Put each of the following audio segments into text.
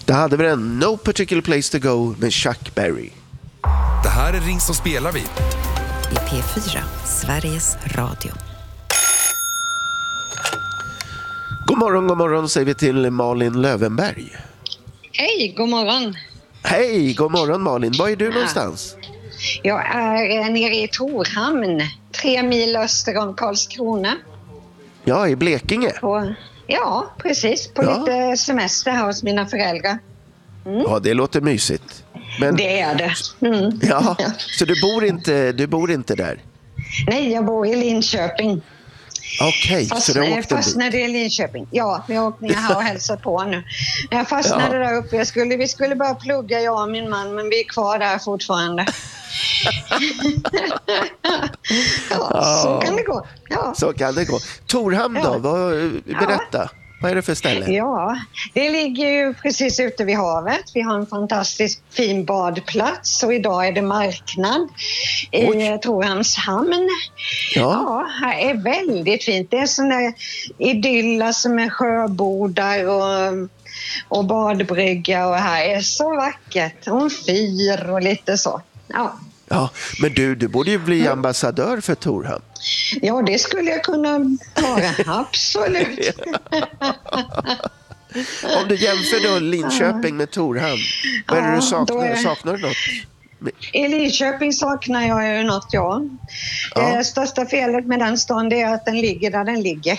Det hade vi en No Particular Place to Go med Chuck Berry. Det här är Ring som spelar vi. I P4, Sveriges Radio. God morgon säger vi till Malin Lövenberg. Hej, god morgon. Hej, god morgon Malin. Var är du någonstans? Jag är nere i Torhamn, 3 mil öster om Karlskrona. Ja, i Blekinge. Ja, precis. På lite semester här hos mina föräldrar. Ja, det låter mysigt. Men, det är det. Ja, så du bor inte där? Nej, jag bor i Linköping. Okej, så du har åkt fastnade i Linköping. Ja, vi har åkt ner här och hälsat på nu. Jag fastnade där uppe. Vi skulle bara plugga, jag och min man, men vi är kvar där fortfarande. Så kan det gå. Ja. Så kan det gå. Torhamn då, berätta. Vad är det för ställe? Ja, det ligger ju precis ute vid havet. Vi har en fantastiskt fin badplats och idag är det marknad i Torhamns hamn. Ja, här är väldigt fint. Det är sån där idyll som är sjöbodar och badbrygga och här är så vackert. Och en fyr och lite så. Ja, men du borde ju bli ambassadör för Torhamn. Ja, det skulle jag kunna vara, absolut. Om du jämför då Linköping med Torhamn, vad är det du saknar? Saknar du något? I Linköping saknar jag ju något, största felet med den stan är att den ligger där den ligger.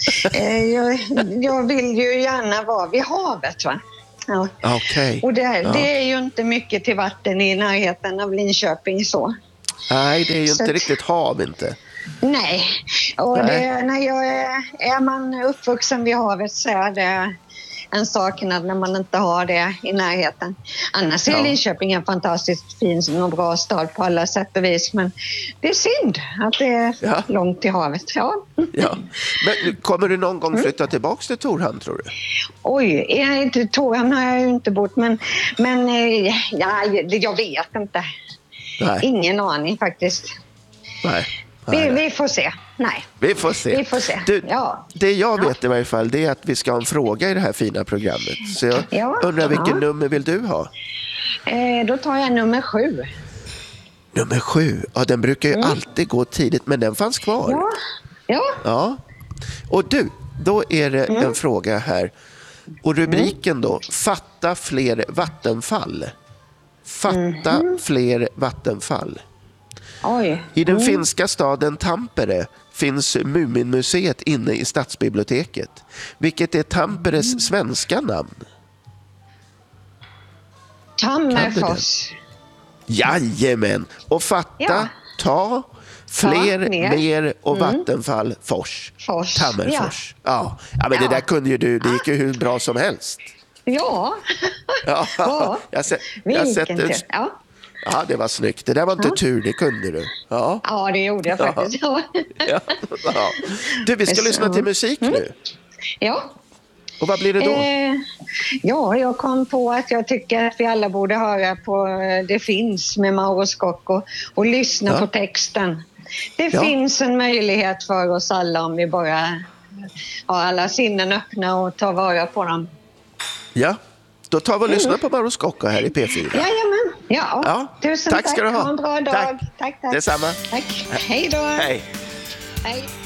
Jag vill ju gärna vara vid havet, va? Ja. Okay. Och det är ju inte mycket till vatten i närheten av Linköping så. Nej, det är ju inte riktigt hav inte. Nej, och är man uppvuxen vid havet så är det en saknad när man inte har det i närheten. Annars är Linköping en fantastiskt fin och bra stad på alla sätt och vis, men det är synd att det är långt till havet. Ja. Men kommer du någon gång flytta tillbaka till Torhamn, tror du? Oj, Torhamn har jag ju inte bott, men jag vet inte. Nej. Ingen aning faktiskt. Nej. Vi får se. Nej. Vi får se. Du, det jag vet i varje fall, det är att vi ska ha en fråga i det här fina programmet. Så jag undrar vilken nummer vill du ha? Då tar jag nummer 7. Nummer 7? Ja, den brukar ju alltid gå tidigt, men den fanns kvar. Ja. Och då är det en fråga här. Och rubriken då, fatta fler vattenfall. Fatta fler vattenfall. I den finska staden Tampere finns Muminmuseet inne i stadsbiblioteket. Vilket är Tamperes svenska namn? Tammerfors. Jajamän. Och fatta, ta, fler, mer och vattenfall, fors. Tammerfors. Ja, men det där kunde ju du. Det gick ju hur bra som helst. Ja. Jag har sett Ja, det var snyggt. Det där var inte tur, det kunde du. Ja, det gjorde jag faktiskt. Du, vi ska lyssna till musik nu. Ja. Och vad blir det då? Jag kom på att jag tycker att vi alla borde höra på Det finns med Mauro Scocco och lyssna på texten. Det finns en möjlighet för oss alla om vi bara har alla sinnen öppna och tar vara på dem. Ja, då tar vi och lyssnar på Mauro Scocco här i P4. Jajamän. Ja. Tusen tack. Ska du ha. Ha en bra dag. Tack. Detsamma. Tack. Hej då. Hej. Hej.